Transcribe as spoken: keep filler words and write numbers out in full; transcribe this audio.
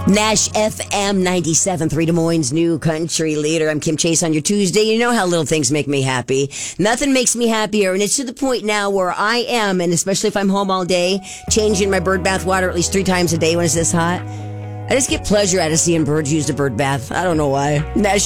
Nash F M ninety-seven point three, Des Moines' new country leader. I'm Kim Chase on your Tuesday. You know how little things make me happy. Nothing makes me happier, and it's to the point now where I am, and especially if I'm home all day, changing my bird bath water at least three times a day when it's this hot. I just get pleasure out of seeing birds use the bird bath. I don't know why. Nash